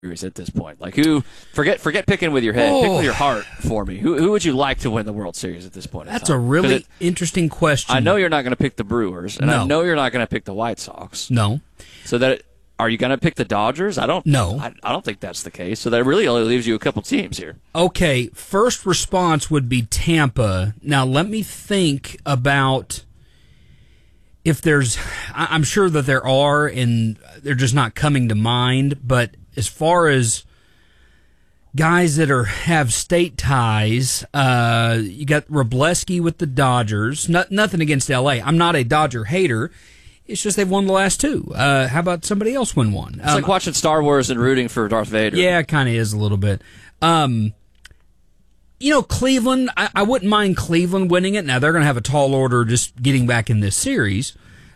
at this point? Like, who? Forget picking with your head. Pick with your heart for me. Who would you like to win the World Series at this point? That's a really interesting question. I know you're not going to pick the Brewers, and No. I know you're not going to pick the White Sox. No. So are you going to pick the Dodgers? I don't. No. I don't think that's the case. So that really only leaves you a couple teams here. Okay, first response would be Tampa. Now let me think about if there's. I'm sure that there are, and they're just not coming to mind. But as far as guys that have state ties, you got Wrobleski with the Dodgers. Nothing against L.A. I'm not a Dodger hater. It's just they've won the last two. How about somebody else win one? It's like watching Star Wars and rooting for Darth Vader. Yeah, it kind of is a little bit. Cleveland, I wouldn't mind Cleveland winning it. Now, they're going to have a tall order just getting back in this series.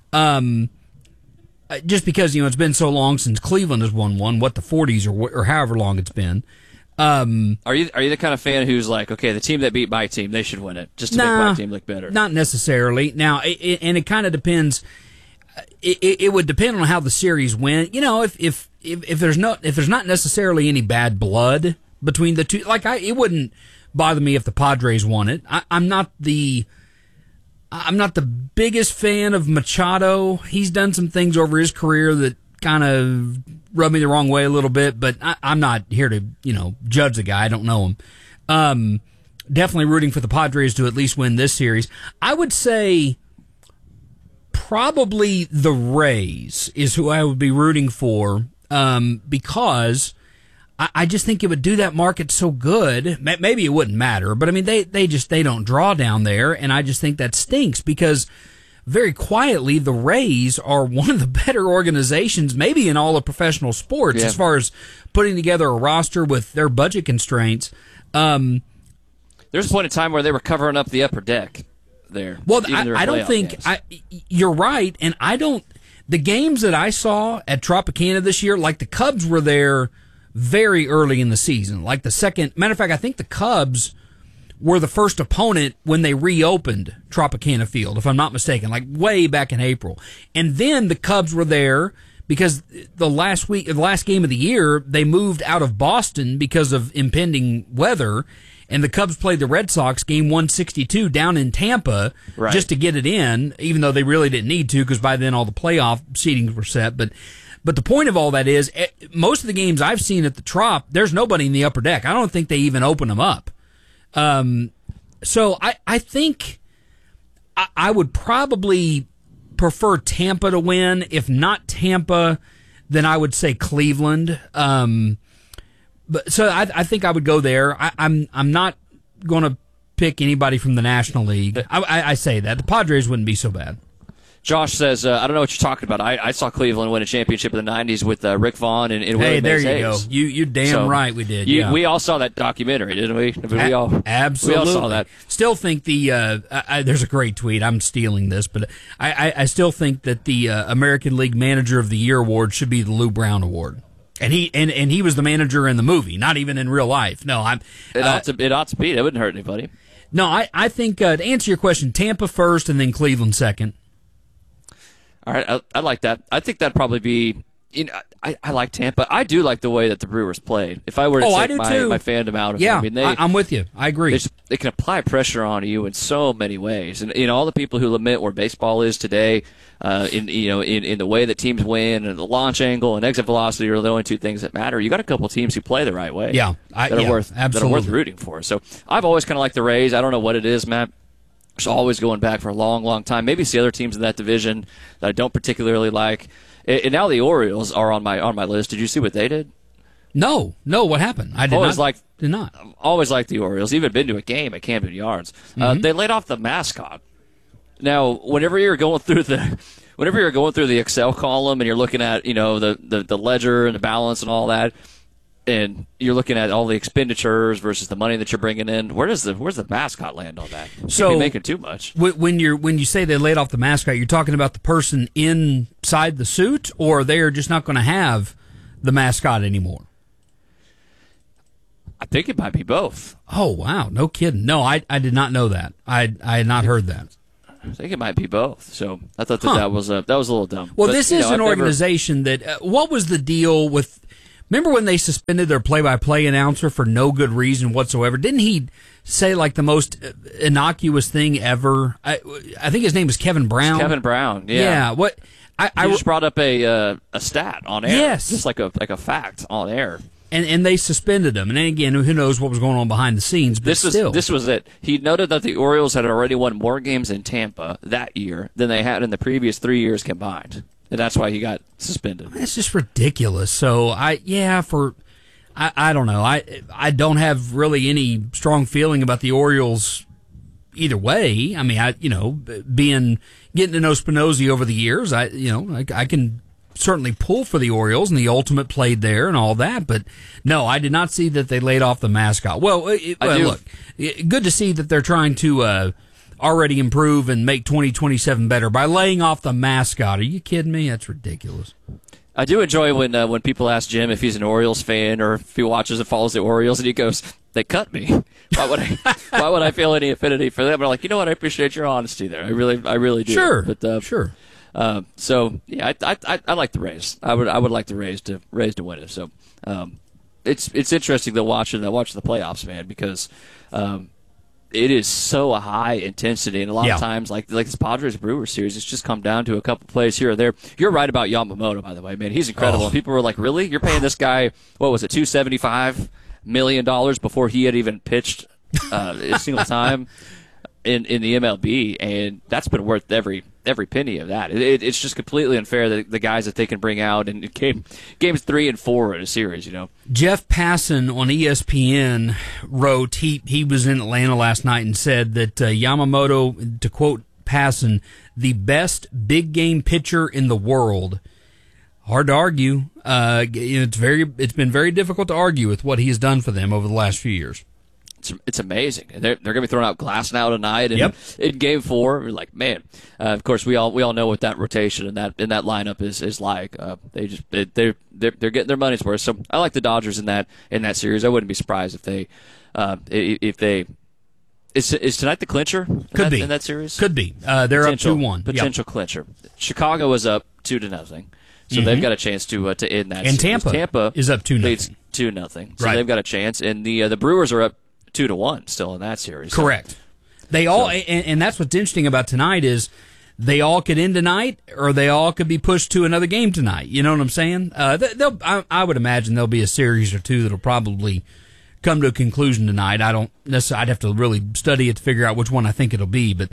Just because, it's been so long since Cleveland has won one, the 40s or however long it's been. Are you the kind of fan who's like, okay, the team that beat my team, they should win it, just to make my team look better? Not necessarily. Now, it kind of depends. It would depend on how the series went. If there's not necessarily any bad blood between the two, it wouldn't bother me if the Padres won it. I'm not the biggest fan of Machado. He's done some things over his career that kind of rub me the wrong way a little bit, but I'm not here to judge the guy. I don't know him. Definitely rooting for the Padres to at least win this series. I would say probably the Rays is who I would be rooting for, because I just think it would do that market so good. Maybe it wouldn't matter, but I mean they don't draw down there, and I just think that stinks because very quietly the Rays are one of the better organizations maybe in all of professional sports as far as putting together a roster with their budget constraints. There's a point in time where they were covering up the upper deck there. Well, I don't think you're right, and the games that I saw at Tropicana this year, like the Cubs were there very early in the season. Like the second, matter of fact, I think the Cubs were the first opponent when they reopened Tropicana Field, if I'm not mistaken, like way back in April. And then the Cubs were there because the last game of the year, they moved out of Boston because of impending weather. And the Cubs played the Red Sox game 162 down in Tampa just to get it in, even though they really didn't need to because by then all the playoff seedings were set. But the point of all that is, most of the games I've seen at the Trop, there's nobody in the upper deck. I don't think they even open them up. So I think I would probably prefer Tampa to win. If not Tampa, then I would say Cleveland. But so I think I would go there. I'm not going to pick anybody from the National League. I say that the Padres wouldn't be so bad. Josh says, I don't know what you're talking about. I saw Cleveland win a championship in the 90s with Rick Vaughn and Willie Hey, there Mays you Hayes. go. You damn right we did. We all saw that documentary, didn't we? Absolutely. We all saw that. Still think there's a great tweet. I'm stealing this, but I still think that the American League Manager of the Year award should be the Lou Brown Award. And he was the manager in the movie, not even in real life. No, It ought to be. It wouldn't hurt anybody. No, I think to answer your question, Tampa first and then Cleveland second. All right, I like that. I think that'd probably be. I like Tampa. I do like the way that the Brewers played. If I were to take my fandom out of it, I mean, I'm with you. I agree. They can apply pressure on you in so many ways, and all the people who lament where baseball is today, in the way that teams win and the launch angle and exit velocity are the only two things that matter. You got a couple teams who play the right way. That are worth rooting for. So I've always kind of liked the Rays. I don't know what it is, Matt. It's always going back for a long, long time. Maybe it's the other teams in that division that I don't particularly like. And now the Orioles are on my list. Did you see what they did? No. What happened? I did not. Always liked the Orioles. Even been to a game at Camden Yards. They laid off the mascot. Now, whenever you're going through the Excel column and you're looking at the ledger and the balance and all that, and you're looking at all the expenditures versus the money that you're bringing in, where's the mascot land on that? You can't be making too much. When you say they laid off the mascot, you're talking about the person inside the suit, or they're just not going to have the mascot anymore? I think it might be both. Oh, wow. No kidding. No, I did not know that. I had not heard that. I think it might be both. So I thought that was a little dumb. Well, this is an organization that what was the deal with Remember when they suspended their play-by-play announcer for no good reason whatsoever? Didn't he say like the most innocuous thing ever? I think his name was Kevin Brown. Kevin Brown, yeah. Yeah. What? I just brought up a stat on air. Yes. Just like a fact on air. And they suspended him. And then again, who knows what was going on behind the scenes? But this was it. He noted that the Orioles had already won more games in Tampa that year than they had in the previous 3 years combined, and that's why he got suspended. It's just ridiculous. So I don't know. I don't have really any strong feeling about the Orioles either way. I mean, getting to know Spinozzi over the years, I can certainly pull for the Orioles, and the Ultimate played there and all that, but no, I did not see that they laid off the mascot. Well, look, good to see that they're trying to already improve and make 2027 better by laying off the mascot. Are you kidding me? That's ridiculous. I do enjoy when people ask Jim if he's an Orioles fan or if he watches and follows the Orioles, and he goes, "They cut me. Why would I feel any affinity for them?" But I'm like, you know what? I appreciate your honesty there. I really do. Sure, but sure. So yeah, I like the Rays. I would like the Rays to win it. So it's interesting to watch the playoffs, man, because it is so high intensity, and a lot of times, like this Padres Brewers series, it's just come down to a couple plays here or there. You're right about Yamamoto, by the way, man. He's incredible. And people were like, "Really? You're paying this guy what was it, $275 million before he had even pitched a single time in the MLB?" And that's been worth every penny of that. It's just completely unfair that the guys that they can bring out in games 3 and 4 in a series, Jeff Passan on ESPN wrote, he was in Atlanta last night and said that Yamamoto, to quote Passan, the best big game pitcher in the world. Hard to argue. It's been very difficult to argue with what he has done for them over the last few years. It's amazing. They're going to be throwing out Glasnow tonight, and in Game 4, we're like, man. Of course, we all know what that rotation and that lineup is like. They're getting their money's worth. So I like the Dodgers in that series. I wouldn't be surprised if they is tonight the clincher in that series. Could be. They're up 2-1. Potential clincher. Chicago is up 2-0. So they've got a chance to end that. And series. Tampa is up 2-0. 2-0. So they've got a chance, and the Brewers are up 2-1 still in that series. Correct. So. They all, and that's what's interesting about tonight is they all could end tonight, or they all could be pushed to another game tonight. You know what I'm saying? I would imagine there'll be a series or two that'll probably come to a conclusion tonight. I don't necessarily. I'd have to really study it to figure out which one I think it'll be. But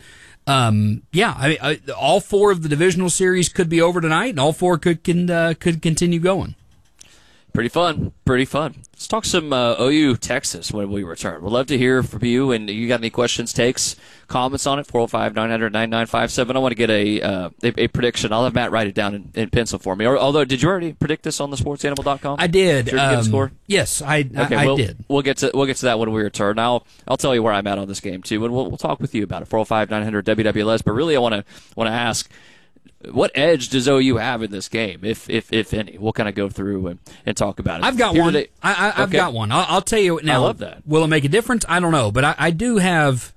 all 4 of the divisional series could be over tonight, and all 4 could continue going. Pretty fun. Let's talk some OU Texas when we return. We'd love to hear from you, and you got any questions, takes, comments on it, 405-900-9957. I want to get a prediction. I'll have Matt write it down in pencil for me. Although, did you already predict this on the sportsanimal.com? I did. Did you get a score? Yes, I did. We'll get to that when we return. I'll tell you where I'm at on this game, too, and we'll talk with you about it, 405-900-WWLS. But really, I want to ask, what edge does OU have in this game, if any? We'll kind of go through and talk about it. I've got one. I've got one. I'll tell you now. I love that. Will it make a difference? I don't know, but I do have.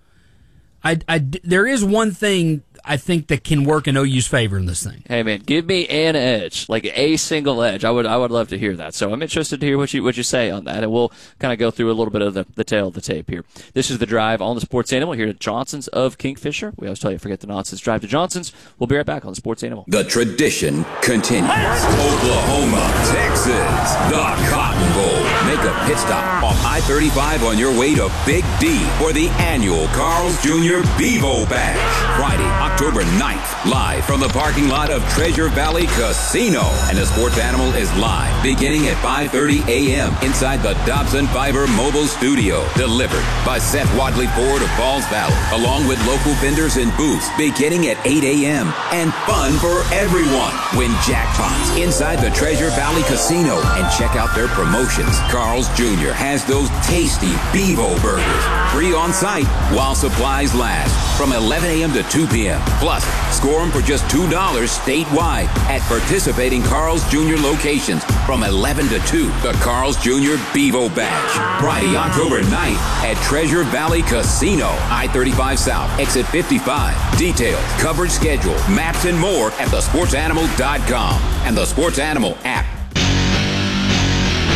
There is one thing I think that can work in OU's favor in this thing. Hey man, give me an edge, like a single edge. I would love to hear that. So I'm interested to hear what you say on that, and we'll kind of go through a little bit of the tail of the tape here. This is The Drive on the Sports Animal here at Johnson's of Kingfisher. We always tell you, forget the nonsense. Drive to Johnson's. We'll be right back on the Sports Animal. The tradition continues. Oklahoma, Texas, the Cotton Bowl. Make a pit stop off I-35 on your way to Big D for the annual Carl's Jr. Bevo Bash. Friday, October 9th, live from the parking lot of Treasure Valley Casino. And the Sports Animal is live beginning at 5:30 a.m. inside the Dobson Fiber Mobile Studio. Delivered by Seth Wadley Ford of Falls Valley, along with local vendors and booths beginning at 8 a.m. And fun for everyone. Win jackpots inside the Treasure Valley Casino and check out their promotions. Carl's Jr. has those tasty Bevo burgers. Free on site while supplies last from 11 a.m. to 2 p.m. Plus, score them for just $2 statewide at participating Carl's Jr. locations from 11 to 2. The Carl's Jr. Bevo Bash. Friday, October 9th at Treasure Valley Casino. I-35 South, exit 55. Details, coverage schedule, maps, and more at thesportsanimal.com and the Sports Animal app.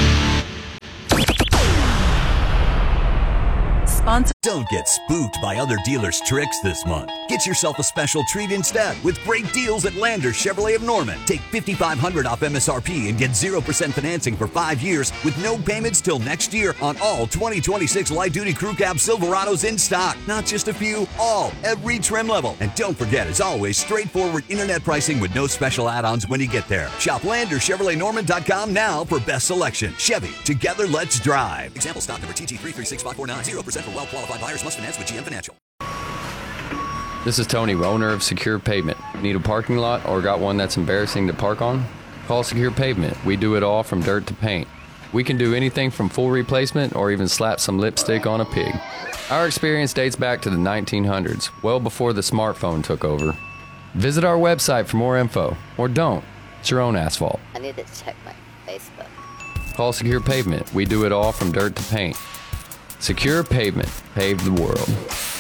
sponsor. Don't get spooked by other dealers' tricks this month. Get yourself a special treat instead with great deals at Lander Chevrolet of Norman. Take $5,500 off MSRP and get 0% financing for 5 years with no payments till next year on all 2026 light-duty crew cab Silverados in stock. Not just a few, all, every trim level. And don't forget, as always, straightforward internet pricing with no special add-ons when you get there. Shop LanderChevroletNorman.com now for best selection. Chevy, together let's drive. Example stock number TT336549. 0% for well-qualified buyers. Must finance with GM Financial. This is Tony, owner of Secure Pavement. Need a parking lot or got one that's embarrassing to park on? Call Secure Pavement. We do it all from dirt to paint. We can do anything from full replacement or even slap some lipstick on a pig. Our experience dates back to the 1900s, well before the smartphone took over. Visit our website for more info, or don't. It's your own asphalt. I need to check my Facebook. Call Secure Pavement. We do it all from dirt to paint. Secure Pavement. Pave the world.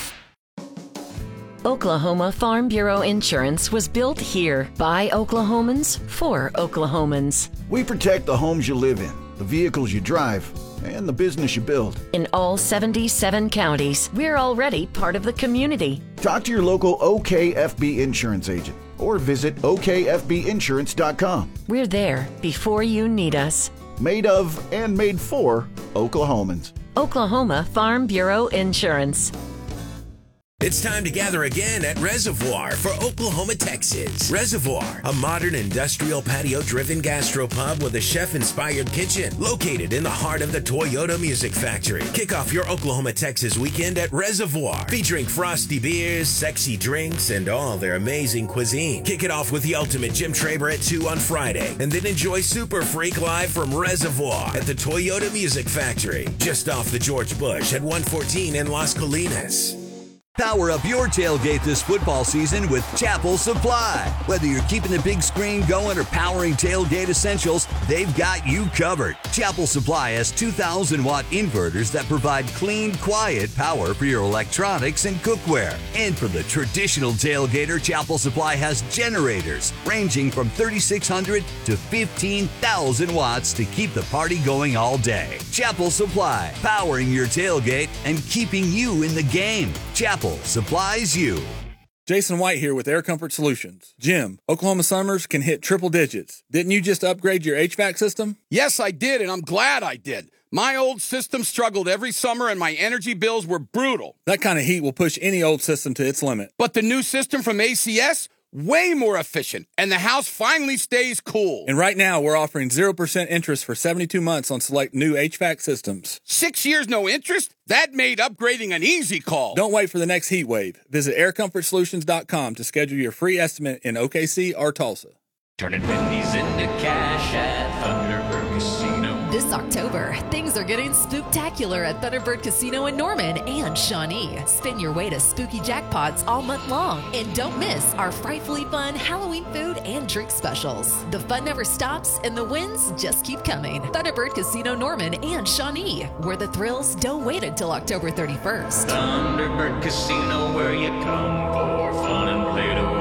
Oklahoma Farm Bureau Insurance was built here by Oklahomans for Oklahomans. We protect the homes you live in, the vehicles you drive, and the business you build. In all 77 counties, we're already part of the community. Talk to your local OKFB insurance agent or visit okfbinsurance.com. We're there before you need us. Made of and made for Oklahomans. Oklahoma Farm Bureau Insurance. It's time to gather again at Reservoir for Oklahoma, Texas. Reservoir, a modern industrial patio-driven gastropub with a chef-inspired kitchen located in the heart of the Toyota Music Factory. Kick off your Oklahoma, Texas weekend at Reservoir, featuring frosty beers, sexy drinks, and all their amazing cuisine. Kick it off with the ultimate Jim Traber at 2 on Friday, and then enjoy Super Freak live from Reservoir at the Toyota Music Factory, just off the George Bush at 114 in Las Colinas. Power up your tailgate this football season with Chapel Supply. Whether you're keeping the big screen going or powering tailgate essentials, they've got you covered. Chapel Supply has 2,000-watt inverters that provide clean, quiet power for your electronics and cookware. And for the traditional tailgater, Chapel Supply has generators ranging from 3,600 to 15,000 watts to keep the party going all day. Chapel Supply, powering your tailgate and keeping you in the game. Chapel supplies you. Jason White here with Air Comfort Solutions. Jim, Oklahoma summers can hit triple digits. Didn't you just upgrade your HVAC system? Yes, I did, and I'm glad I did. My old system struggled every summer, and my energy bills were brutal. That kind of heat will push any old system to its limit. But the new system from ACS, way more efficient, and the house finally stays cool. And right now, we're offering 0% interest for 72 months on select new HVAC systems. 6 years no interest? That made upgrading an easy call. Don't wait for the next heat wave. Visit aircomfortsolutions.com to schedule your free estimate in OKC or Tulsa. Turning pennies into cash at Thunderbird Casino. This October, things are getting spooktacular at Thunderbird Casino in Norman and Shawnee. Spin your way to spooky jackpots all month long. And don't miss our frightfully fun Halloween food and drink specials. The fun never stops and the wins just keep coming. Thunderbird Casino Norman and Shawnee, where the thrills don't wait until October 31st. Thunderbird Casino, where you come for fun and play to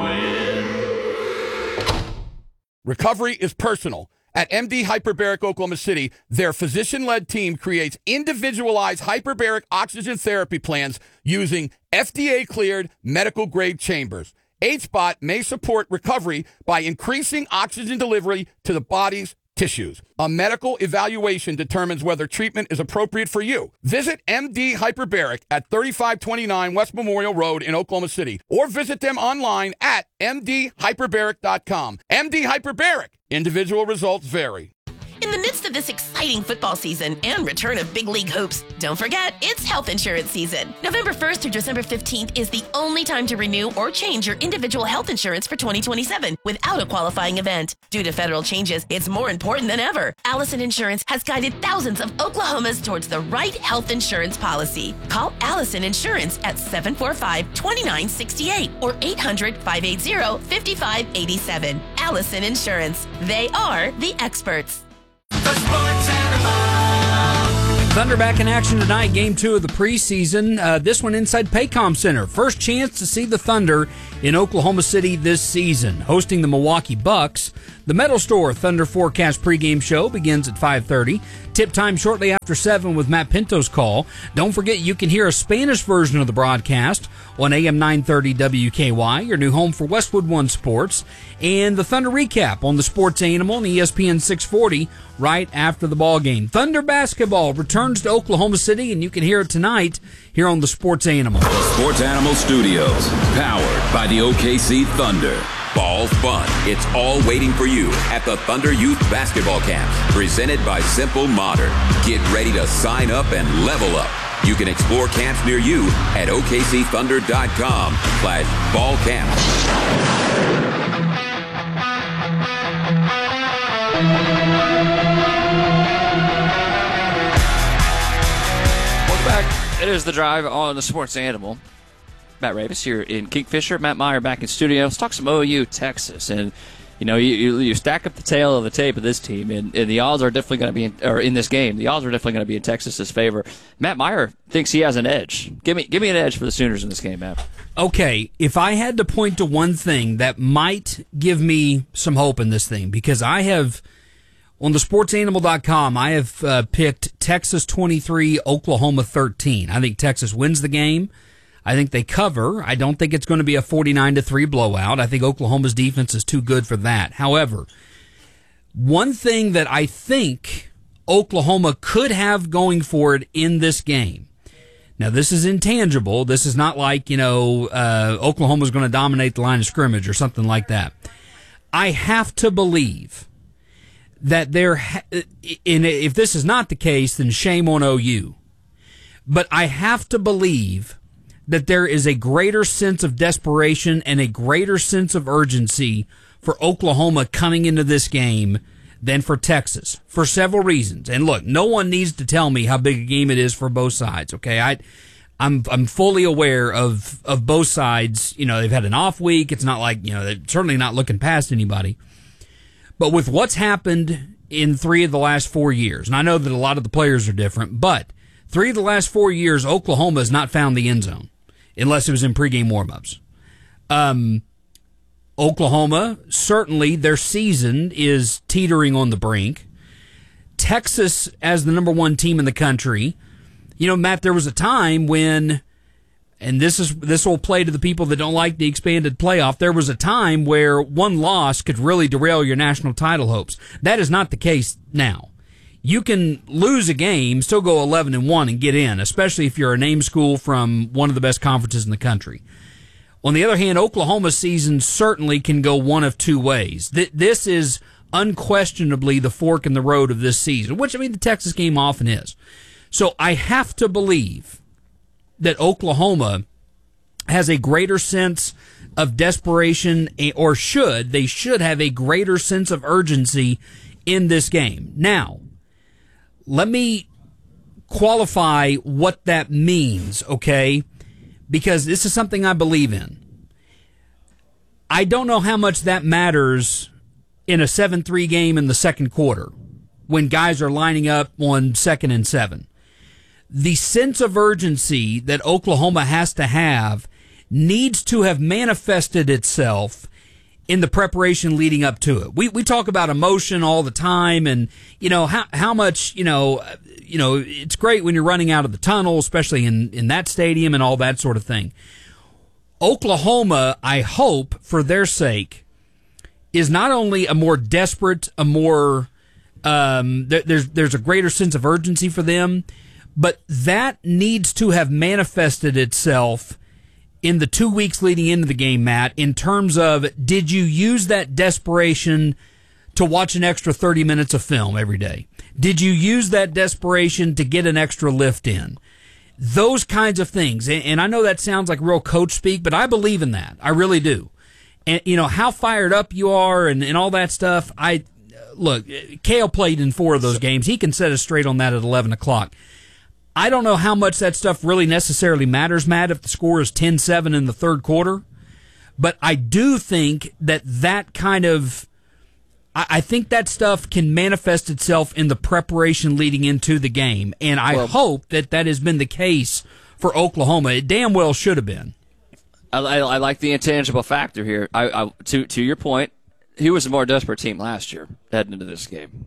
win. Recovery is personal. At MD Hyperbaric Oklahoma City, their physician-led team creates individualized hyperbaric oxygen therapy plans using FDA-cleared medical-grade chambers. HBOT may support recovery by increasing oxygen delivery to the body's tissues. A medical evaluation determines whether treatment is appropriate for you. Visit MD Hyperbaric at 3529 West Memorial Road in Oklahoma City, or visit them online at mdhyperbaric.com. MD Hyperbaric. Individual results vary. In the midst of this exciting football season and return of big league hopes, don't forget, it's health insurance season. November 1st through December 15th is the only time to renew or change your individual health insurance for 2027 without a qualifying event. Due to federal changes, it's more important than ever. Allison Insurance has guided thousands of Oklahomans towards the right health insurance policy. Call Allison Insurance at 745-2968 or 800-580-5587. Allison Insurance. They are the experts. Thunder back in action tonight, game 2 of the preseason. This one inside Paycom Center. First chance to see the Thunder in Oklahoma City this season. Hosting the Milwaukee Bucks, the Metal Store Thunder Forecast pregame show begins at 5:30. Tip time shortly after 7 with Matt Pinto's call. Don't forget you can hear a Spanish version of the broadcast on AM 930 WKY, your new home for Westwood One Sports, and the Thunder recap on the Sports Animal and ESPN 640 right after the ball game. Thunder basketball returns to Oklahoma City, and you can hear it tonight here on the Sports Animal. The Sports Animal Studios, powered by the OKC Thunder. Ball fun. It's all waiting for you at the Thunder Youth Basketball Camps, presented by Simple Modern. Get ready to sign up and level up. You can explore camps near you at OKCThunder.com/ballcamps. Welcome back. It is The Drive on the Sports Animal. Matt Ravis here in Kingfisher. Matt Meyer back in studio. Let's talk some OU Texas. And, you know, you stack up the tail of the tape of this team, and the odds are definitely going to be in this game. The odds are definitely going to be in Texas's favor. Matt Meyer thinks he has an edge. Give me an edge for the Sooners in this game, Matt. Okay, if I had to point to one thing that might give me some hope in this thing, because I have, on the sportsanimal.com, I have picked Texas 23, Oklahoma 13. I think Texas wins the game. I think they cover. I don't think it's going to be a 49-3 blowout. I think Oklahoma's defense is too good for that. However, one thing that I think Oklahoma could have going for it in this game. Now, this is intangible. This is not like, Oklahoma's going to dominate the line of scrimmage or something like that. I have to believe that if this is not the case, then shame on OU. But I have to believe that there is a greater sense of desperation and a greater sense of urgency for Oklahoma coming into this game than for Texas, for several reasons. And look, no one needs to tell me how big a game it is for both sides, okay? I'm fully aware of both sides. You know, they've had an off week. It's not like, they're certainly not looking past anybody. But with what's happened in 3 of the last 4 years, and I know that a lot of the players are different, but 3 of the last 4 years, Oklahoma has not found the end zone, unless it was in pregame warmups. Oklahoma, certainly their season is teetering on the brink. Texas, as the number 1 team in the country, Matt, there was a time when, and this will play to the people that don't like the expanded playoff, there was a time where one loss could really derail your national title hopes. That is not the case now. You can lose a game, still go 11-1 and get in, especially if you're a name school from one of the best conferences in the country. On the other hand, Oklahoma's season certainly can go one of two ways. This is unquestionably the fork in the road of this season, which, the Texas game often is. So I have to believe that Oklahoma has a greater sense of desperation, or they should have a greater sense of urgency in this game. Now, let me qualify what that means, okay? Because this is something I believe in. I don't know how much that matters in a 7-3 game in the second quarter when guys are lining up on 2nd and 7. The sense of urgency that Oklahoma has to have needs to have manifested itself in the preparation leading up to it. We talk about emotion all the time, and how much it's great when you're running out of the tunnel, especially in that stadium and all that sort of thing. Oklahoma, I hope for their sake, is not only a more desperate, there's a greater sense of urgency for them, but that needs to have manifested itself in the 2 weeks leading into the game, Matt, in terms of, did you use that desperation to watch an extra 30 minutes of film every day? Did you use that desperation to get an extra lift in? Those kinds of things. And I know that sounds like real coach speak, but I believe in that. I really do. And, how fired up you are and all that stuff. Look, Kale played in 4 of those games. He can set us straight on that at 11 o'clock. I don't know how much that stuff really necessarily matters, Matt, if the score is 10-7 in the third quarter. But I do think that kind of, I think that stuff can manifest itself in the preparation leading into the game. And I hope that has been the case for Oklahoma. It damn well should have been. I like the intangible factor here. To your point, he was a more desperate team last year heading into this game.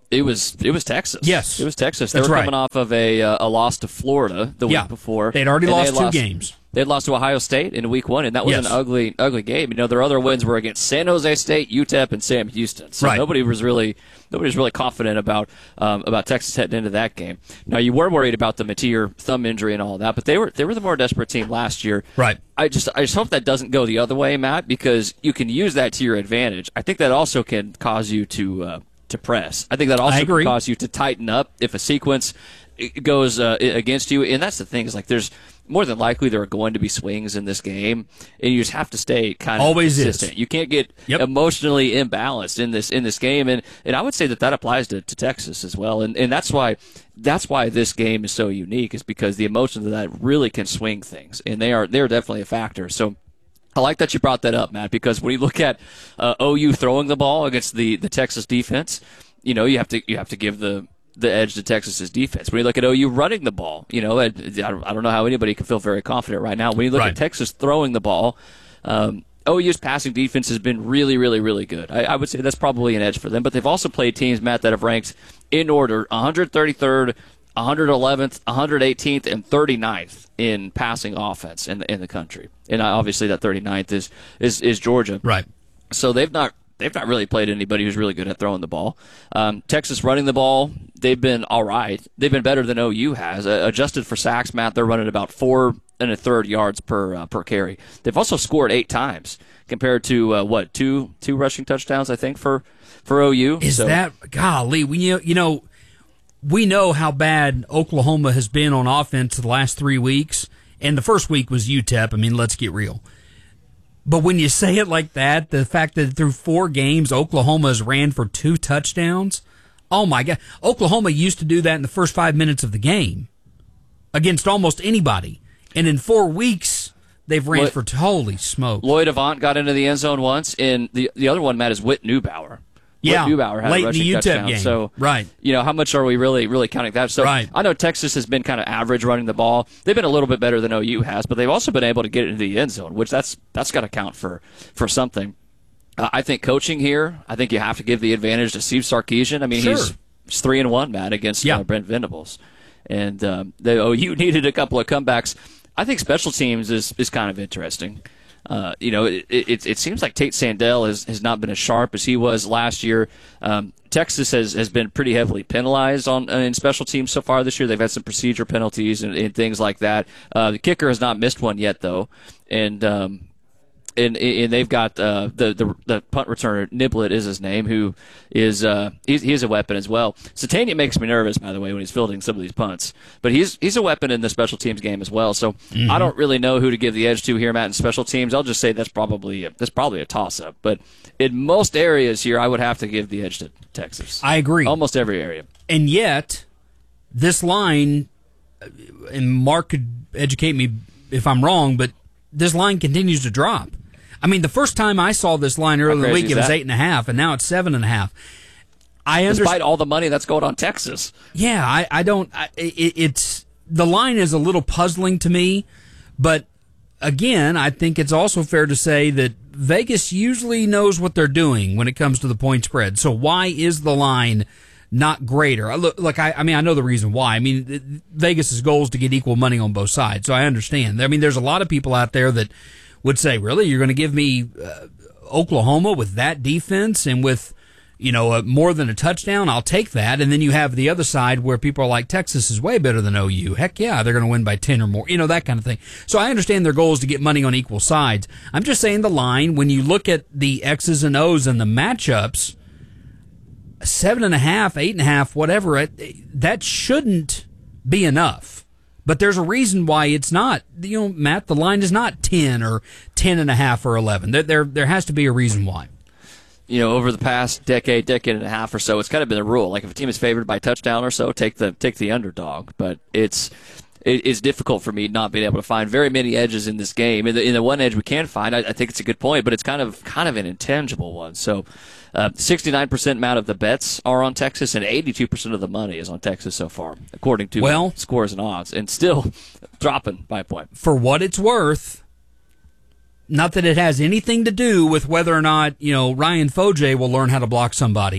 It was Texas. Yes. It was Texas. That's they were right. coming off of a loss to Florida the week before. They'd already lost two games. They had lost to Ohio State in week 1, and that was Yes. an ugly game. Their other wins were against San Jose State, UTEP, and Sam Houston. So nobody was really confident about Texas heading into that game. Now, you were worried about the Mateer thumb injury and all that, but they were the more desperate team last year. Right. I just hope that doesn't go the other way, Matt, because you can use that to your advantage. I think that also can cause you to press. I think that also can cause you to tighten up if a sequence goes against you. And that's the thing, is like there's more than likely there are going to be swings in this game, and you just have to stay kind of always consistent. You can't get emotionally imbalanced in this game, and I would say that applies to Texas as well. And that's why this game is so unique, is because the emotions of that really can swing things, and they're definitely a factor. So I like that you brought that up, Matt, because when you look at OU throwing the ball against the Texas defense, you have to give the edge to Texas's defense. When you look at OU running the ball, I don't know how anybody can feel very confident right now. When you look at Texas throwing the ball, OU's passing defense has been really, really, really good. I would say that's probably an edge for them. But they've also played teams, Matt, that have ranked in order 133rd, 111th, 118th, and 39th in passing offense in the country. And obviously that 39th is Georgia. Right. So they've not really played anybody who's really good at throwing the ball. Texas running the ball, they've been all right. They've been better than OU has. Adjusted for sacks, Matt, they're running about 4 1/3 yards per carry. They've also scored 8 times compared to two rushing touchdowns, I think, for OU. Golly? We know how bad Oklahoma has been on offense the last 3 weeks, and the first week was UTEP. I mean, let's get real. But when you say it like that, the fact that through 4 games, Oklahoma has ran for 2 touchdowns, oh my God. Oklahoma used to do that in the first 5 minutes of the game against almost anybody. And in 4 weeks, they've ran for holy smoke. Lloyd Avant got into the end zone once, and the other one, Matt, is Whit Neubauer. Yeah, Whit Neubauer had late a rushing in the UTEP touchdown. game. So, right. How much are we really counting that? So right. I know Texas has been kind of average running the ball. They've been a little bit better than OU has, but they've also been able to get into the end zone, which that's got to count for something. I think coaching here, I think you have to give the advantage to Steve Sarkisian. I mean, he's 3-1, Matt, against Brent Venables. And the OU needed a couple of comebacks. I think special teams is kind of interesting. It seems like Tate Sandell has not been as sharp as he was last year. Texas has been pretty heavily penalized in special teams so far this year. They've had some procedure penalties and things like that. The kicker has not missed one yet, though, and they've got the punt returner, Niblett is his name, who is he's a weapon as well. Satania makes me nervous, by the way, when he's fielding some of these punts, but he's a weapon in the special teams game as well. So I don't really know who to give the edge to here, Matt, in special teams. I'll just say that's probably a toss up. But in most areas here, I would have to give the edge to Texas. I agree, almost every area. And yet, this line, and Mark could educate me if I'm wrong, but this line continues to drop. I mean, the first time I saw this line earlier in the week, it was 8.5, and now it's 7.5. Despite all the money that's going on Texas. Yeah, it's the line is a little puzzling to me, but again, I think it's also fair to say that Vegas usually knows what they're doing when it comes to the point spread. So why is the line not greater? Look, I know the reason why. I mean, Vegas's goal is to get equal money on both sides, so I understand. I mean, there's a lot of people out there that would say, really, you're going to give me Oklahoma with that defense and with, more than a touchdown? I'll take that. And then you have the other side where people are like, Texas is way better than OU. Heck yeah, they're going to win by 10 or more. that kind of thing. So I understand their goal is to get money on equal sides. I'm just saying the line, when you look at the X's and O's and the matchups, 7.5, 8.5, whatever, that shouldn't be enough. But there's a reason why it's not. Matt, the line is not 10 or 10.5 or 11. There has to be a reason why. Over the past decade and a half or so, it's kind of been the rule. Like if a team is favored by a touchdown or so, take the underdog. But it's difficult for me not being able to find very many edges in this game. In the one edge we can find, I think it's a good point, but it's kind of an intangible one. So 69% amount of the bets are on Texas, and 82% of the money is on Texas so far, according to scores and odds, and still dropping by a point. For what it's worth, not that it has anything to do with whether or not Ryan Foje will learn how to block somebody,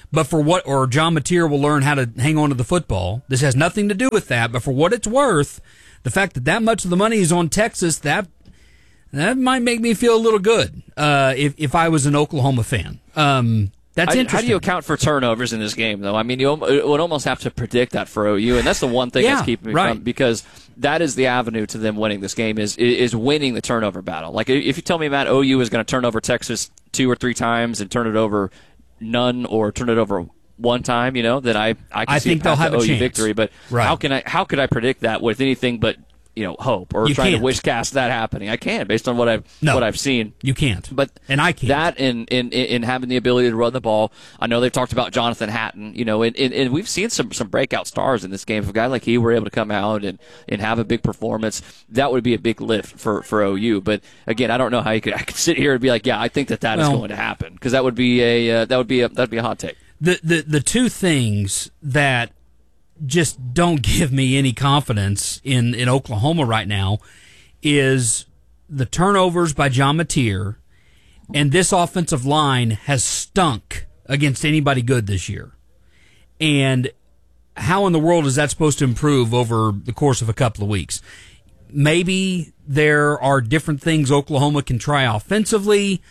But or John Mateer will learn how to hang on to the football. This has nothing to do with that, but for what it's worth, the fact that much of the money is on Texas, that might make me feel a little good if I was an Oklahoma fan. That's interesting. How do you account for turnovers in this game, though? I mean, you would almost have to predict that for OU, and that's the one thing that's keeping me from, because that is the avenue to them winning this game is winning the turnover battle. Like, if you tell me, Matt, OU is going to turn over Texas 2 or 3 times and turn it over none or turn it over one time, then I think they'll have a chance. Victory. But how could I predict that with anything but hope or trying to wish cast that happening? I can't, based on what I've seen. You can't. And I can't. That in having the ability to run the ball. I know they've talked about Jonathan Hatton, and we've seen some breakout stars in this game. If a guy like he were able to come out and have a big performance, that would be a big lift for OU. But again, I don't know how I could sit here and be like, yeah, I think that is going to happen, because that would be a hot take. The two things that just don't give me any confidence in Oklahoma right now is the turnovers by John Mateer, and this offensive line has stunk against anybody good this year. And how in the world is that supposed to improve over the course of a couple of weeks? Maybe there are different things Oklahoma can try offensively.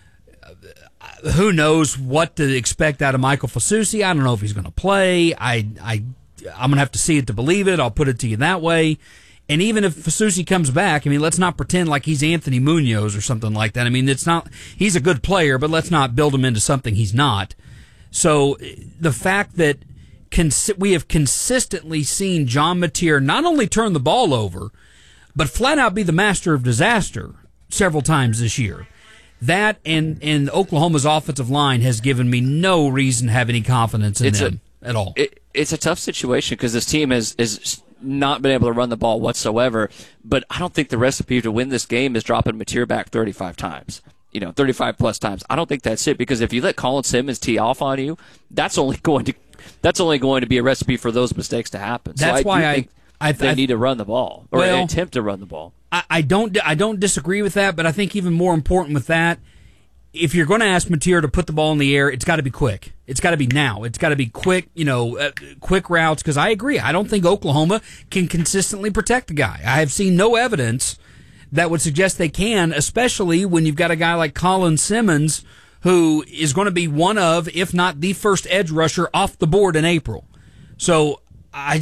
Who knows what to expect out of Michael Fasusi? I don't know if he's going to play. I'm going to have to see it to believe it. I'll put it to you that way. And even if Fasusi comes back, let's not pretend like he's Anthony Munoz or something like that. He's a good player, but let's not build him into something he's not. So the fact that we have consistently seen John Mateer not only turn the ball over, but flat out be the master of disaster several times this year. That and Oklahoma's offensive line has given me no reason to have any confidence in them at all. It's a tough situation because this team has not been able to run the ball whatsoever, but I don't think the recipe to win this game is dropping Mateer back 35 times. 35-plus times. I don't think that's it, because if you let Colin Simmons tee off on you, that's only going to be a recipe for those mistakes to happen. That's why they need to run the ball, or attempt to run the ball. I don't disagree with that, but I think even more important with that, if you're going to ask Mateer to put the ball in the air, it's got to be quick. It's got to be now. It's got to be quick, quick routes, because I agree. I don't think Oklahoma can consistently protect the guy. I have seen no evidence that would suggest they can, especially when you've got a guy like Colin Simmons, who is going to be one of, if not the first edge rusher off the board in April. So I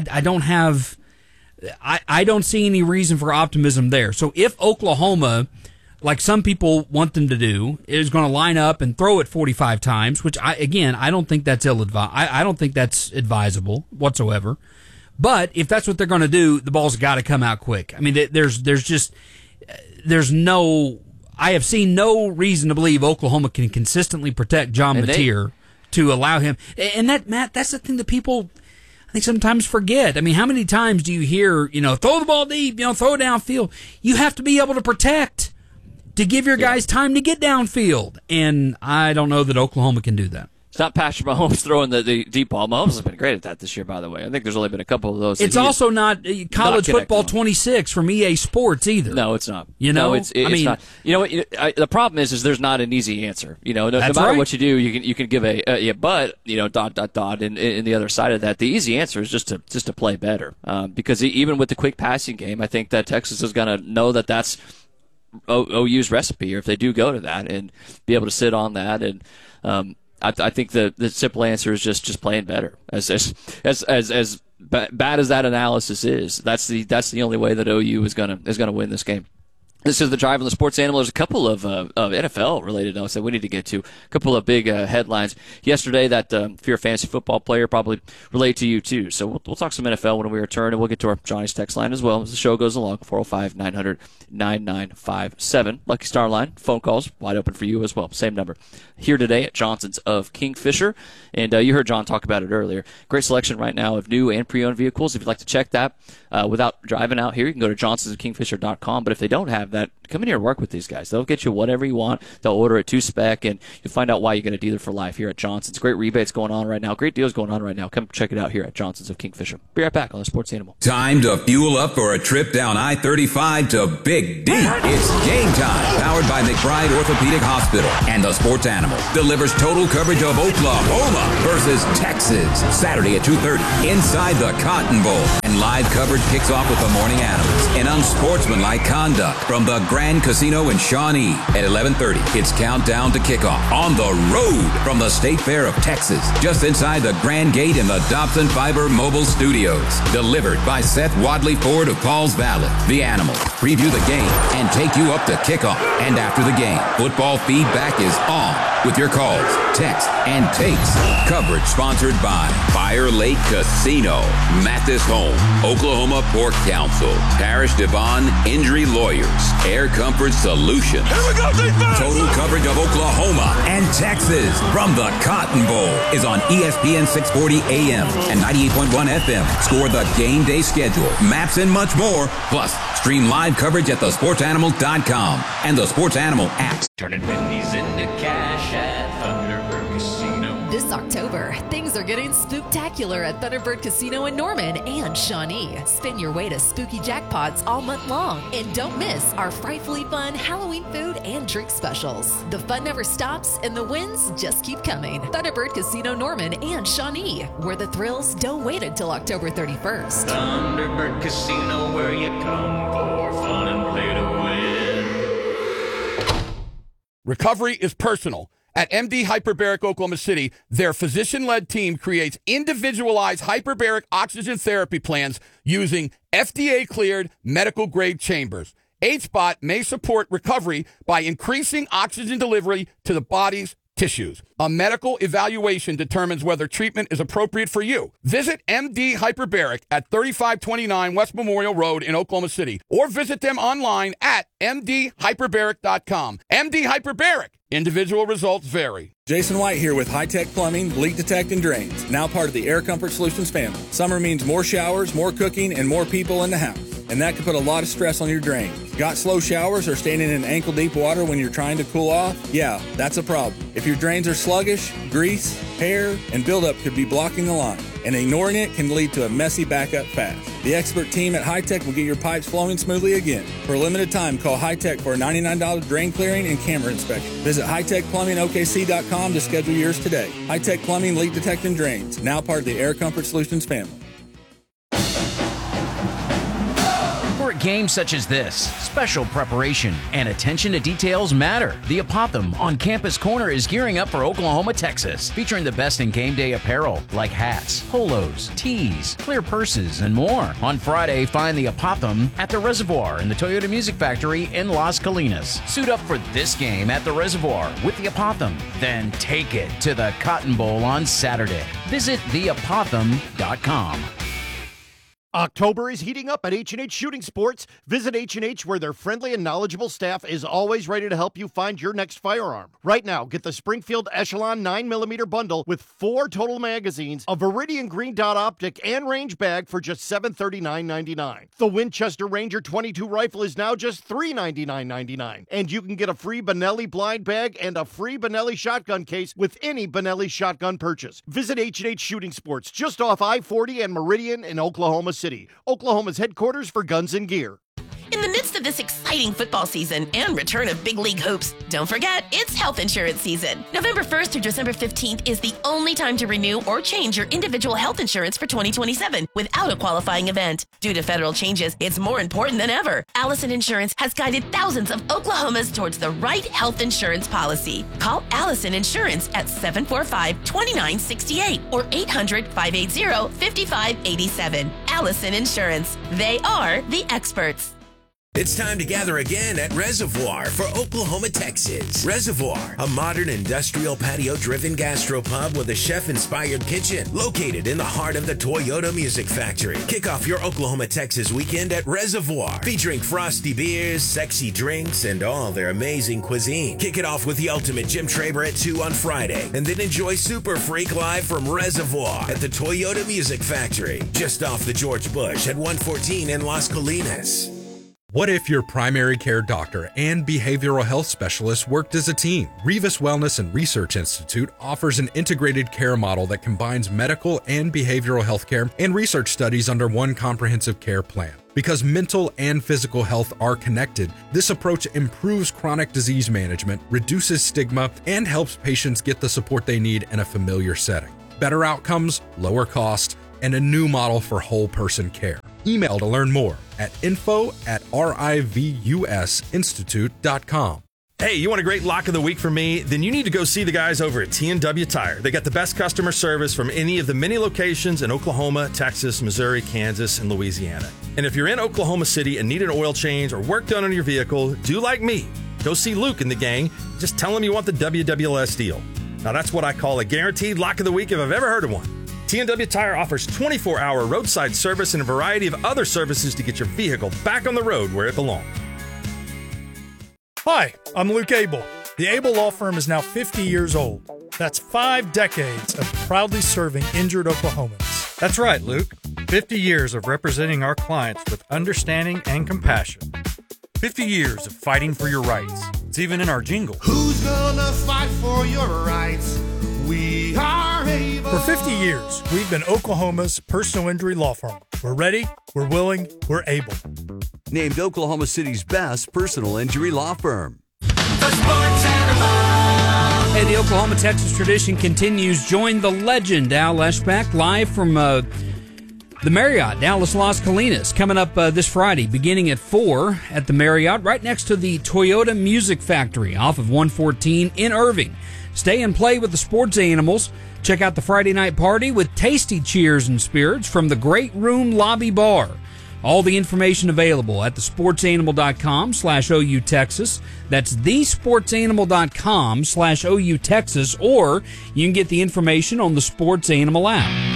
don't see any reason for optimism there. So if Oklahoma, like some people want them to do, is going to line up and throw it 45 times, which I don't think that's I don't think that's advisable whatsoever. But if that's what they're going to do, the ball's got to come out quick. I have seen no reason to believe Oklahoma can consistently protect John Mateer to allow him. And Matt, that's the thing that people, I think, sometimes forget. How many times do you hear, throw the ball deep, throw it downfield? You have to be able to protect to give your guys time to get downfield. And I don't know that Oklahoma can do that. It's not Patrick Mahomes throwing the deep ball. Mahomes has been great at that this year, by the way. I think there's only been a couple of those. It's also not college football 26 from EA Sports either. No, it's not. No, it's not. You know what? The problem is there's not an easy answer. No matter what you do, you can give but dot in the other side of that. The easy answer is just to play better. Because even with the quick passing game, I think that Texas is going to know that that's OU's recipe, or if they do go to that and be able to sit on that. And I think the simple answer is just playing better. As bad as that analysis is, that's the only way that OU is gonna win this game. This is the Drive on the Sports Animal. There's a couple of NFL-related notes that we need to get to. A couple of big headlines. Yesterday, that if you're a fantasy football player, probably relate to you too. So we'll talk some NFL when we return, and we'll get to our Johnny's text line as well as the show goes along. 405-900-9957. Lucky Star line. Phone calls wide open for you as well. Same number. Here today at Johnson's of Kingfisher. And you heard John talk about it earlier. Great selection right now of new and pre-owned vehicles. If you'd like to check that without driving out here, you can go to johnsonsofkingfisher.com. But if they don't have that come in here and work with these guys. They'll get you whatever you want. They'll order it to spec, and you'll find out why you get a dealer for life here at Johnson's. Great rebates going on right now. Great deals going on right now. Come check it out here at Johnson's of Kingfisher. Be right back on the Sports Animal. Time to fuel up for a trip down I-35 to Big D. It's game time. Powered by McBride Orthopedic Hospital. And the Sports Animal delivers total coverage of Oklahoma versus Texas. Saturday at 2:30 inside the Cotton Bowl. And live coverage kicks off with the Morning Adams. An unsportsmanlike conduct from the Grand Casino in Shawnee. At 11:30, it's countdown to kickoff. On the road from the State Fair of Texas. Just inside the Grand Gate in the Dobson Fiber Mobile Studios. Delivered by Seth Wadley Ford of Pauls Valley. The Animal preview the game and take you up to kickoff. And after the game, football feedback is on with your calls, texts, and takes. Coverage sponsored by Fire Lake Casino, Mathis Home, Oklahoma Pork Council, Parish Devon Injury Lawyers, Air Comfort Solutions. Here we go, defense! Total coverage of Oklahoma and Texas from the Cotton Bowl is on ESPN 640 AM and 98.1 FM. Score the game day schedule, maps, and much more. Plus, stream live coverage at thesportsanimal.com and the Sports Animal app. Turning pennies into cash at Thunderbird Casino. This October, things are getting spooktacular at Thunderbird Casino in Norman and Shawnee. Spin your way to spooky jackpots all month long. And don't miss our frightfully fun Halloween food and drink specials. The fun never stops and the wins just keep coming. Thunderbird Casino Norman and Shawnee, where the thrills don't wait until October 31st. Thunderbird Casino, where you come for fun and play to win. Recovery is personal. At MD Hyperbaric Oklahoma City, their physician-led team creates individualized hyperbaric oxygen therapy plans using FDA-cleared medical-grade chambers. HBOT may support recovery by increasing oxygen delivery to the body's tissues. A medical evaluation determines whether treatment is appropriate for you. Visit MD Hyperbaric at 3529 West Memorial Road in Oklahoma City or visit them online at mdhyperbaric.com. MD Hyperbaric. Individual results vary. Jason White here with High Tech Plumbing, Leak Detect and Drains, now part of the Air Comfort Solutions family. Summer means more showers, more cooking, and more people in the house. And that can put a lot of stress on your drains. Got slow showers or standing in ankle-deep water when you're trying to cool off? Yeah, that's a problem. If your drains are sluggish, grease, hair, and buildup could be blocking the line. And ignoring it can lead to a messy backup fast. The expert team at High Tech will get your pipes flowing smoothly again. For a limited time, call High Tech for a $99 drain clearing and camera inspection. Visit hightechplumbingokc.com to schedule yours today. High Tech Plumbing, Leak Detect and Drains, now part of the Air Comfort Solutions family. For games such as this, special preparation and attention to details matter. The Apothem on Campus Corner is gearing up for Oklahoma, Texas, featuring the best in game day apparel like hats, polos, tees, clear purses, and more. On Friday, find the Apothem at the Reservoir in the Toyota Music Factory in Las Colinas. Suit up for this game at the Reservoir with the Apothem. Then take it to the Cotton Bowl on Saturday. Visit theapothem.com. October is heating up at H&H Shooting Sports. Visit H&H where their friendly and knowledgeable staff is always ready to help you find your next firearm. Right now, get the Springfield Echelon 9mm bundle with 4 total magazines, a Viridian Green Dot optic, and range bag for just $739.99. The Winchester Ranger 22 rifle is now just $399.99. And you can get a free Benelli blind bag and a free Benelli shotgun case with any Benelli shotgun purchase. Visit H&H Shooting Sports just off I-40 and Meridian in Oklahoma City, Oklahoma's headquarters for guns and gear. In the midst of this exciting football season and return of big league hopes, don't forget, it's health insurance season. November 1st through December 15th is the only time to renew or change your individual health insurance for 2027 without a qualifying event. Due to federal changes, it's more important than ever. Allison Insurance has guided thousands of Oklahomans towards the right health insurance policy. Call Allison Insurance at 745-2968 or 800-580-5587. Allison Insurance. They are the experts. It's time to gather again at Reservoir for Oklahoma, Texas. Reservoir, a modern industrial patio-driven gastropub with a chef-inspired kitchen located in the heart of the Toyota Music Factory. Kick off your Oklahoma, Texas weekend at Reservoir, featuring frosty beers, sexy drinks, and all their amazing cuisine. Kick it off with the ultimate Jim Traber at 2 on Friday, and then enjoy Super Freak live from Reservoir at the Toyota Music Factory, just off the George Bush at 114 in Las Colinas. What if your primary care doctor and behavioral health specialist worked as a team? Revis Wellness and Research Institute offers an integrated care model that combines medical and behavioral health care and research studies under one comprehensive care plan. Because mental and physical health are connected, this approach improves chronic disease management, reduces stigma, and helps patients get the support they need in a familiar setting. Better outcomes, lower cost, and a new model for whole person care. Email to learn more at info@rivusinstitute.com. Hey, you want a great lock of the week from me? Then you need to go see the guys over at T&W Tire. They got the best customer service from any of the many locations in Oklahoma, Texas, Missouri, Kansas, and Louisiana. And if you're in Oklahoma City and need an oil change or work done on your vehicle, do like me. Go see Luke and the gang. Just tell them you want the WWLS deal. Now that's what I call a guaranteed lock of the week if I've ever heard of one. T&W Tire offers 24-hour roadside service and a variety of other services to get your vehicle back on the road where it belongs. Hi, I'm Luke Abel. The Abel Law Firm is now 50 years old. That's 5 decades of proudly serving injured Oklahomans. That's right, Luke. 50 years of representing our clients with understanding and compassion. 50 years of fighting for your rights. It's even in our jingle. Who's gonna fight for your rights? We are able. For 50 years, we've been Oklahoma's personal injury law firm. We're ready, we're willing, we're able. Named Oklahoma City's best personal injury law firm. Hey, the Oklahoma Texas tradition continues. Join the legend, Al Eschbach, live from the Marriott, Dallas Las Colinas, coming up this Friday, beginning at 4 at the Marriott, right next to the Toyota Music Factory off of 114 in Irving. Stay and play with the sports animals. Check out the Friday night party with tasty cheers and spirits from the Great Room Lobby Bar. All the information available at thesportsanimal.com/OU Texas. That's thesportsanimal.com/OU Texas, or you can get the information on the Sports Animal app.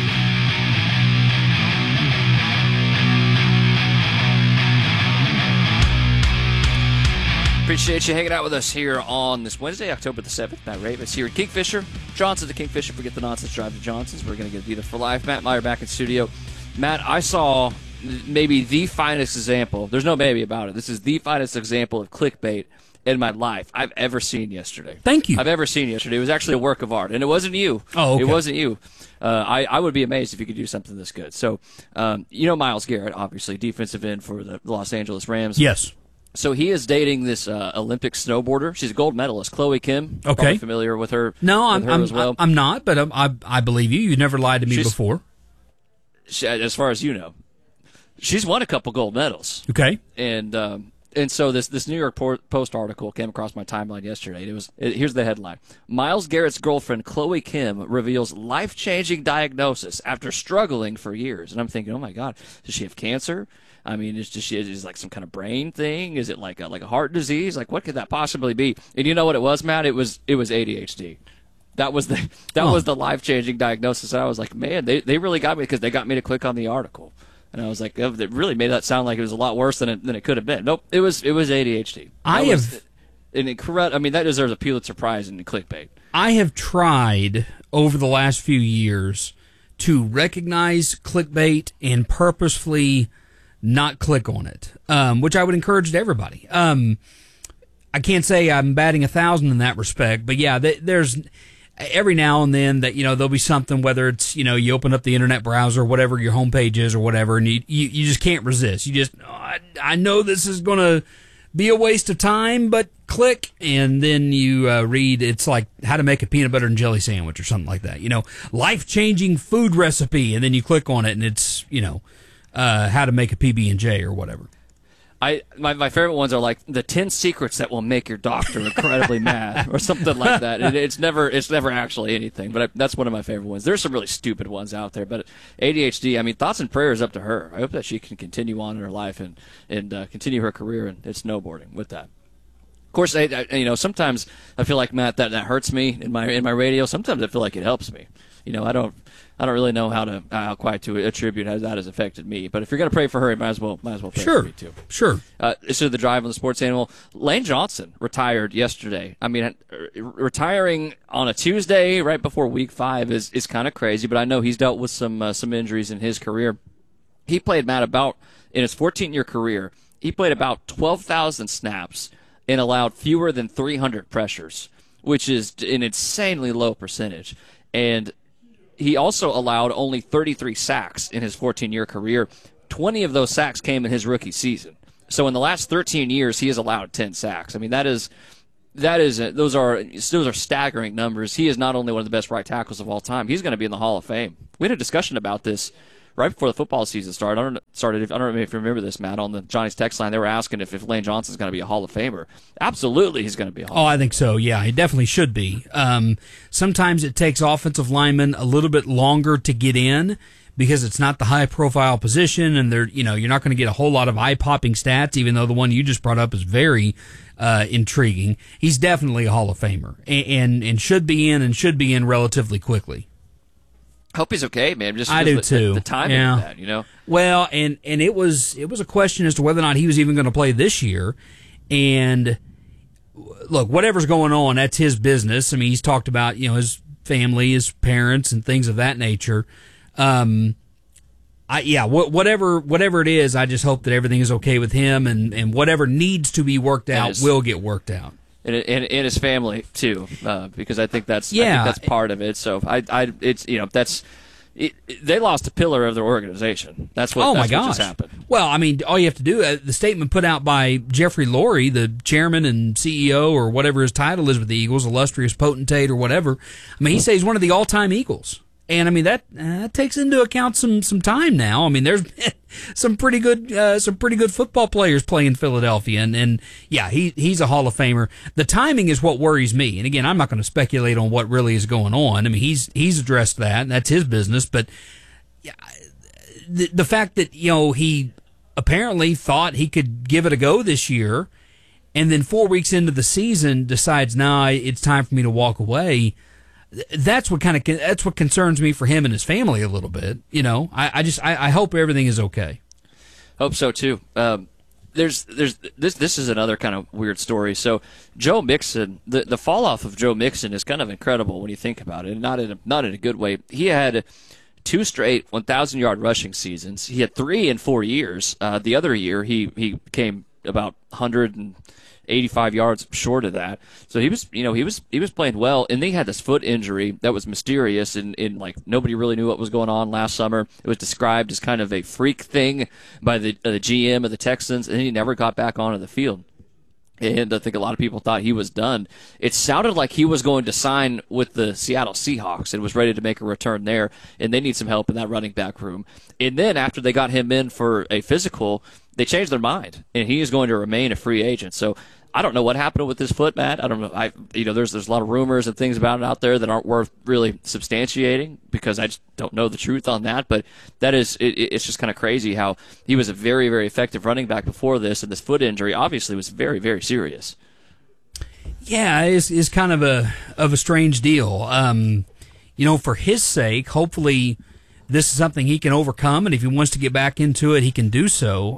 Appreciate you hanging out with us here on this Wednesday, October the 7th. Matt Ravitz here at Kingfisher. Johnson's at Kingfisher. Forget the nonsense. Drive to Johnson's. We're going to get Adidas for life. Matt Meyer back in studio. Matt, I saw maybe the finest example. There's no maybe about it. This is the finest example of clickbait in my life I've ever seen yesterday. Thank you. I've ever seen yesterday. It was actually a work of art, and it wasn't you. Oh, okay. It wasn't you. I would be amazed if you could do something this good. So, you know Myles Garrett, obviously, defensive end for the Los Angeles Rams. Yes. So he is dating this Olympic snowboarder. She's a gold medalist, Chloe Kim. Okay. Probably familiar with her. No, as well. I'm not, but I believe you. You never lied to me before. As far as you know, she's won a couple gold medals. Okay. And so this New York Post article came across my timeline yesterday. Here's the headline: Myles Garrett's girlfriend Chloe Kim reveals life-changing diagnosis after struggling for years. And I'm thinking, oh my God, does she have cancer? I mean, is it like some kind of brain thing? Is it like a heart disease? Like, what could that possibly be? And you know what it was, Matt? It was ADHD. That was the life-changing diagnosis. And I was like, man, they really got me, because they got me to click on the article. And I was like, it really made that sound like it was a lot worse than it could have been. Nope, it was ADHD. That deserves a Pulitzer Prize in clickbait. I have tried over the last few years to recognize clickbait and purposefully not click on it, which I would encourage to everybody. I can't say I'm batting 1,000 in that respect, but yeah, there's every now and then that, there'll be something, whether it's, you open up the internet browser, whatever your homepage is or whatever, and you just can't resist. You just, I know this is going to be a waste of time, but click, and then you read, it's like how to make a peanut butter and jelly sandwich or something like that. Life-changing food recipe, and then you click on it, and it's, how to make a PB&J or whatever. My favorite ones are like the 10 secrets that will make your doctor incredibly mad, or something like that. It's never actually anything, but that's one of my favorite ones. There's some really stupid ones out there, but ADHD, thoughts and prayers up to her. I hope that she can continue on in her life and continue her career in snowboarding with that. Of course, sometimes I feel like, Matt, that hurts me in my radio. Sometimes I feel like it helps me. I don't really know how quite to attribute how that has affected me. But if you're going to pray for her, you might as well pray for me too. Sure. This is the drive on the Sports Animal. Lane Johnson retired yesterday. Retiring on a Tuesday right before Week 5 is kind of crazy. But I know he's dealt with some injuries in his career. He played, Matt, in his 14-year career, he played about 12,000 snaps and allowed fewer than 300 pressures, which is an insanely low percentage. And he also allowed only 33 sacks in his 14-year career. 20 of those sacks came in his rookie season. So in the last 13 years, he has allowed 10 sacks. I mean, those are staggering numbers. He is not only one of the best right tackles of all time, he's going to be in the Hall of Fame. We had a discussion about this right before the football season started. I don't know if you remember this, Matt, on the Johnny's text line. They were asking if Lane Johnson's going to be a Hall of Famer. Absolutely, he's going to be a Hall of Famer. I think so, yeah. He definitely should be. Sometimes it takes offensive linemen a little bit longer to get in because it's not the high-profile position, and you're not going to get a whole lot of eye-popping stats, even though the one you just brought up is very intriguing. He's definitely a Hall of Famer and should be in relatively quickly. Hope he's okay, man. Just I do too. The timing of that, Well, and it was a question as to whether or not he was even going to play this year. And look, whatever's going on, that's his business. I mean, he's talked about his family, his parents, and things of that nature. Whatever it is, I just hope that everything is okay with him, and whatever needs to be worked out will get worked out. And his family too, because I think that's part of it. So they lost a pillar of their organization. That's what. What just happened. Well, I mean, all you have to do, the statement put out by Jeffrey Lurie, the chairman and CEO or whatever his title is with the Eagles, illustrious potentate or whatever. I mean, he says he's one of the all-time Eagles. And I mean that takes into account some time now. I mean, there's been some pretty good football players playing in Philadelphia, and he's a Hall of Famer. The timing is what worries me. And again, I'm not going to speculate on what really is going on. I mean, he's addressed that, and that's his business. But the fact that he apparently thought he could give it a go this year, and then 4 weeks into the season decides, it's time for me to walk away. That's what concerns me for him and his family a little bit. I hope everything is okay. Hope so too. This is another kind of weird story. So Joe Mixon, the fall off of Joe Mixon is kind of incredible when you think about it. Not in a good way. He had 2 straight 1,000-yard rushing seasons. He had 3 in 4 years. The other year he came about 185 yards short of that. So he was playing well, and then he had this foot injury that was mysterious, and like nobody really knew what was going on last summer. It was described as kind of a freak thing by the GM of the Texans, and he never got back onto the field. And I think a lot of people thought he was done. It sounded like he was going to sign with the Seattle Seahawks and was ready to make a return there, and they need some help in that running back room. And then after they got him in for a physical, they changed their mind, and he is going to remain a free agent. So I don't know what happened with his foot, Matt. I don't know. There's a lot of rumors and things about it out there that aren't worth really substantiating because I just don't know the truth on that. But that is, it's just kind of crazy how he was a very, very effective running back before this, and this foot injury obviously was very, very serious. Yeah, it's kind of a strange deal. For his sake, hopefully this is something he can overcome, and if he wants to get back into it, he can do so.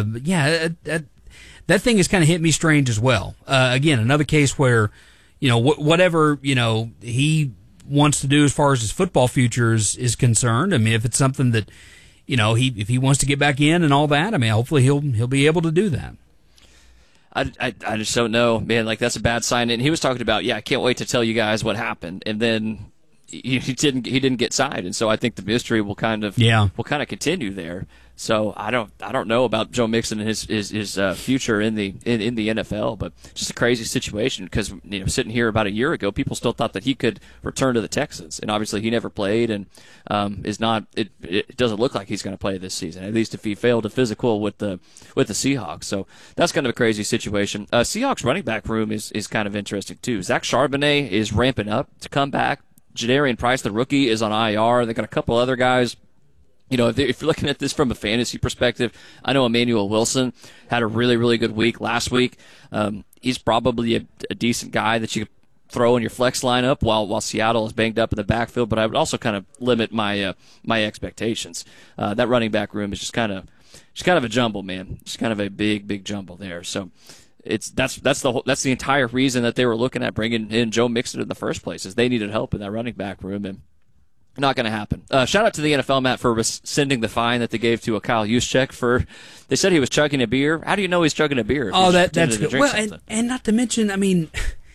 That thing has kind of hit me strange as well. Again, another case where, whatever, he wants to do as far as his football future is concerned. I mean, if it's something that, if he wants to get back in and all that, I mean, hopefully he'll be able to do that. I just don't know, man. Like, that's a bad sign. And he was talking about, I can't wait to tell you guys what happened. And then he didn't get signed. And so I think the mystery will kind of continue there. So I don't know about Joe Mixon and his future in the NFL, but just a crazy situation because sitting here about a year ago, people still thought that he could return to the Texans, and obviously he never played and is not. It doesn't look like he's going to play this season, at least if he failed a physical with the Seahawks. So that's kind of a crazy situation. Seahawks running back room is kind of interesting too. Zach Charbonnet is ramping up to come back. Jadarian Price, the rookie, is on IR. They got a couple other guys. If you're looking at this from a fantasy perspective, I know Emmanuel Wilson had a really, really good week last week. He's probably a decent guy that you could throw in your flex lineup while Seattle is banged up in the backfield, but I would also kind of limit my expectations. That running back room is just kind of a jumble, man. Just kind of a big, big jumble there. So that's the entire reason that they were looking at bringing in Joe Mixon in the first place, is they needed help in that running back room, and Not going to happen. Shout out to the NFL, Matt, for rescinding the fine that they gave to Kyle Juszczyk they said he was chugging a beer. How do you know he's chugging a beer? That's good. Well, and not to mention, I mean,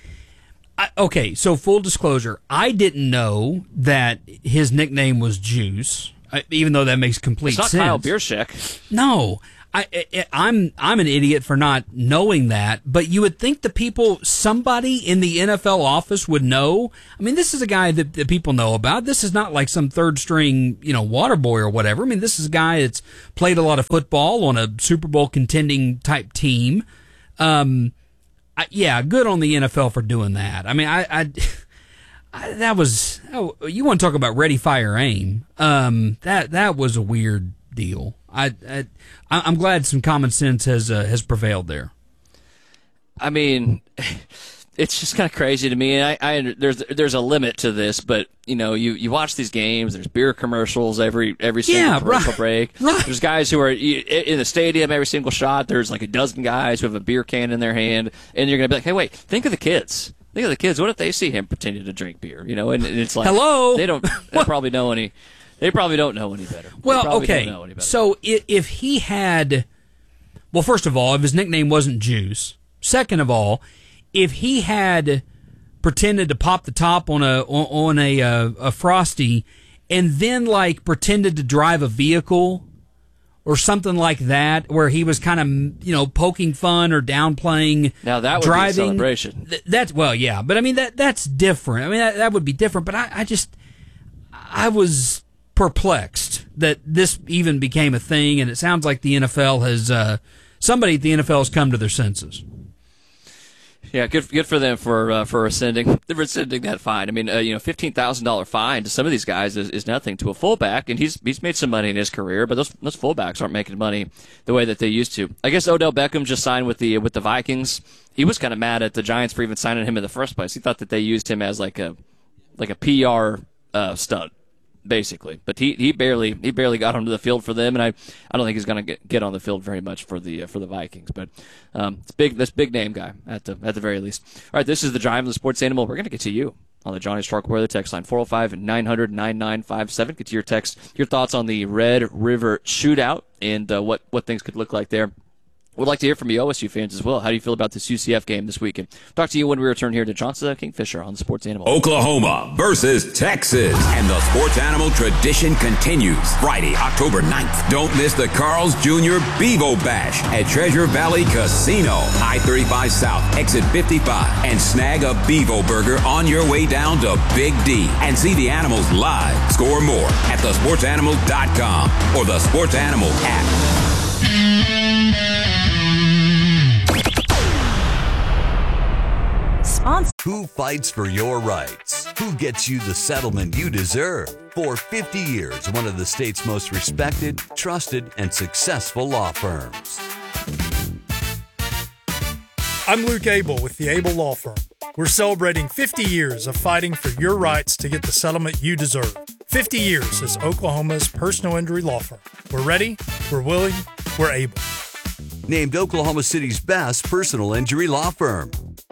okay, so full disclosure, I didn't know that his nickname was Juice, even though that makes complete sense. It's not Kyle Bierschek. No. I'm an idiot for not knowing that, but you would think somebody in the NFL office would know. I mean, this is a guy that people know about. This is not like some third string, water boy or whatever. I mean, this is a guy that's played a lot of football on a Super Bowl contending type team. Yeah, good on the NFL for doing that. I mean, that was, you want to talk about ready, fire, aim. That was a weird deal. I'm glad some common sense has prevailed there. I mean, it's just kind of crazy to me. And there's a limit to this, but you watch these games. There's beer commercials every single commercial break. Right. There's guys who are in the stadium every single shot. There's like a dozen guys who have a beer can in their hand, and you're gonna be like, hey, wait, think of the kids. Think of the kids. What if they see him pretending to drink beer? And it's like, hello. They probably know any. They probably don't know any better. Well, okay. So if he had, well, first of all, if his nickname wasn't Juice. Second of all, if he had pretended to pop the top on a Frosty, and then like pretended to drive a vehicle or something like that, where he was kind of poking fun or downplaying. Now that would driving, be a celebration. That's yeah, but I mean that's different. I mean that would be different. But I was perplexed that this even became a thing, and it sounds like the NFL has somebody at the NFL has come to their senses. Yeah, good for them for rescinding that fine. I mean, $15,000 fine to some of these guys is nothing to a fullback, and he's made some money in his career, but those fullbacks aren't making money the way that they used to. I guess Odell Beckham just signed with the Vikings. He was kind of mad at the Giants for even signing him in the first place. He thought that they used him as like a PR stunt, basically. But he barely got onto the field for them, and I don't think he's going to get on the field very much for the Vikings. But it's big. This big name guy at the very least. All right, this is the Drive of the Sports Animal. We're going to get to you on the Johnny Stark Weather text line 405-900-9957. Get to your text, your thoughts on the Red River Shootout and what things could look like there. We'd like to hear from you OSU fans as well. How do you feel about this UCF game this weekend? Talk to you when we return here to Johnson Kingfisher on the Sports Animal. Oklahoma versus Texas. And the Sports Animal tradition continues. Friday, October 9th. Don't miss the Carl's Jr. Bevo Bash at Treasure Valley Casino. I-35 South, exit 55. And snag a Bevo burger on your way down to Big D. And see the animals live. Score more at thesportsanimal.com or the Sports Animal app. Who fights for your rights? Who gets you the settlement you deserve? For 50 years, one of the state's most respected, trusted, and successful law firms. I'm Luke Abel with the Abel Law Firm. We're celebrating 50 years of fighting for your rights to get the settlement you deserve. 50 years as Oklahoma's personal injury law firm. We're ready, we're willing, we're able. Named Oklahoma City's best personal injury law firm.